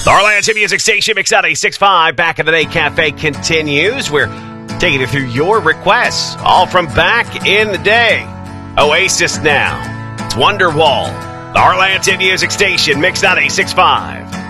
The Arlington Music Station, Mix 96.5, Back in the Day Cafe continues. We're taking it through your requests, all from back in the day. Oasis now. It's Wonderwall. The Arlington Music Station, Mix 96.5.